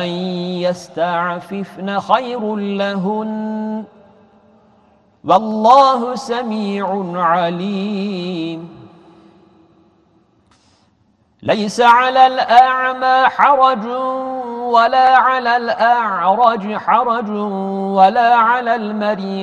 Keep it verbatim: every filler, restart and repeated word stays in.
أن يستعففن خير لهن والله سميع عليم ليس على الأعمى حرج ولا على الأعرج حرج ولا على المريض